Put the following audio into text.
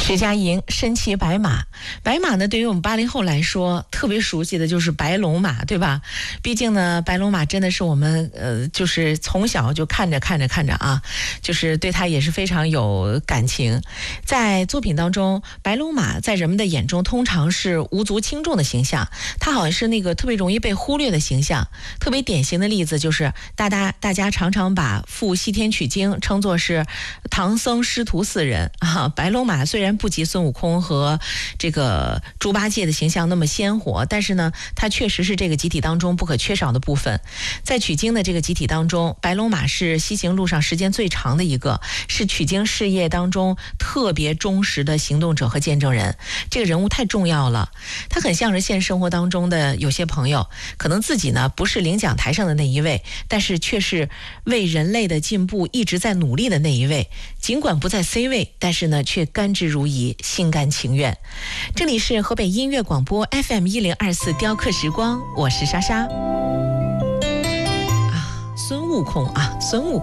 石家营身骑白马，白马呢，对于我们80后来说，特别熟悉的就是白龙马，对吧？毕竟呢，白龙马真的是我们就是从小就看着啊，就是对它也是非常有感情。在作品当中，白龙马在人们的眼中通常是无足轻重的形象，它好像是那个特别容易被忽略的形象。特别典型的例子就是大家常常把赴西天取经称作是唐僧师徒4人啊。白龙马虽然不及孙悟空和这个猪八戒的形象那么鲜活，但是呢，它确实是这个集体当中不可缺少的部分。在取经的这个集体当中，白龙马是西行路上时间最长的一个，是取经事业当中特别忠实的行动者和见证人。这个人物太重要了，他很像是现实生活当中的有些朋友，可能自己呢不是领奖台上的那一位，但是却是为人类的进步一直在努力的那一位，尽管不在 C 位，但是呢却甘之如饴，心甘情愿。这里是河北音乐广播 FM1024雕刻时光，我是莎莎。孙悟空啊，孙悟空。